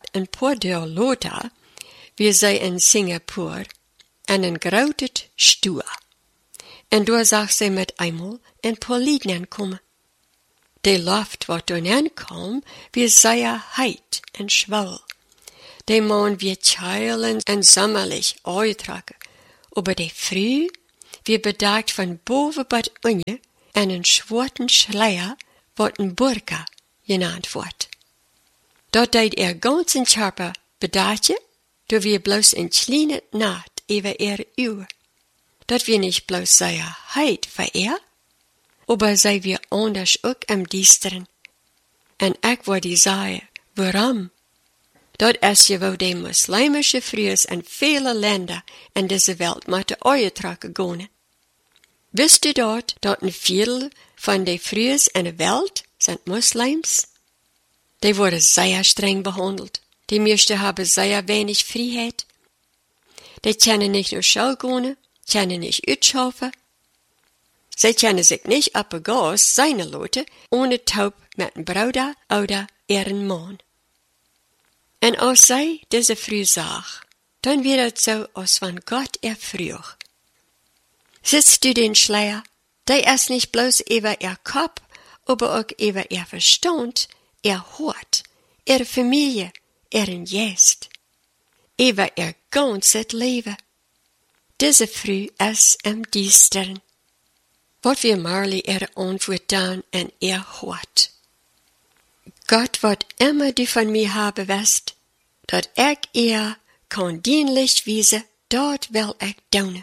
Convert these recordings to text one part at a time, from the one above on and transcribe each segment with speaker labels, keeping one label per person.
Speaker 1: een paar dagen later, wir zij in Singapore, en een grote stoer. En daar zag zij met eenmaal een paar lieden aankomen. De lucht wat toen aankwam, wie zeer heit en schwul. De man wie cheilen en sommerlich uittragen. Aber de früh, wie bedeckt van boven tot onder, en een zwarte schleier, wat een burka genaamd wordt. Dat deed ganzen Körper bedachtje, door wir bloß in kleine Nacht über uur. Dat wir nicht bloß seine Heit verehrt, aber sei wir anders auch am Diesteren. En ik wou die zeggen, waarom? Dat is je wo de muslimische Frühs in viele Länder in deze Welt moeten uittragen gaan. Wist u dat een Viertel van de Frühs in de Welt sind Muslims? Die worden sehr streng behandelt. Die meisten haben sehr wenig Freiheit. Die können nicht naar school gaan, können nicht uitschaffen. Sie können sich nicht op een gas seine Leute ohne Taub mit een Bruder oder ihren Mann. En als zij deze früh zag, dan wird het so, als van Gott vroeg. Sitzt du den Schleier, der ist nicht bloß über ihr Kopf, aber auch über ihr Verstand, ihr Hort, ihre Familie, ihren Geist, über ihr ganzes Leben. Diese früh ist am Diesteren. Wat wir Marley ihre Antwort dan en ihr Hort. Gott wat immer du von mir haben wirst, dat ich ihr kan dienlich wiesen, dat will ich doen.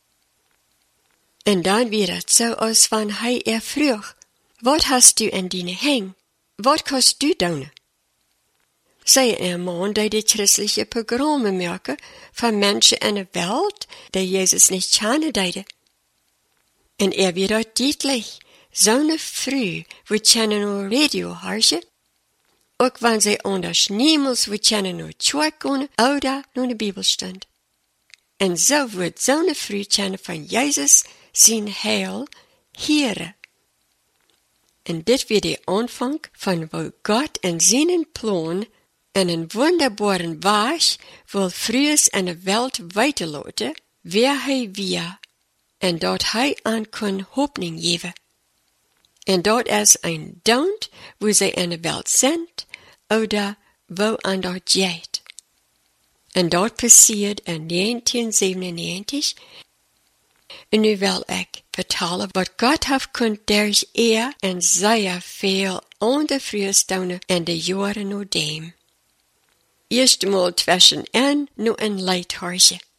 Speaker 1: En dan wird het so, als van hij vroeg, wat hast du in die heng? Wat kost du doen? Zij een man die de christelijke programma merken van mensen in de wereld die Jezus niet kennen deden. En wird dat deutlich, zo'n früh, we kennen nur Radio harschen, ook wanneer zij anders niemals we kennen nur Tjoek gaan, oder nur de Bibelstund. En zo wordt zo'n früh kennen van Jezus zijn heil Heere. En dit wird de aanvang van wo God in zijn plan en een wunderbaren Weg wil frühs in de Welt weiterlaten, wer hij weer, en dat hij aan kan hoopning geven. En dat is een don't, wo zij in de Welt zijn, oder wo aan dat gaat. En dat passiert in 1997, en nu wil ik vertellen wat God heeft kunt durch en zeer veel andere Frühstunden in de jaren nadem. Eerst mal zwischen en nu een Leidharsje.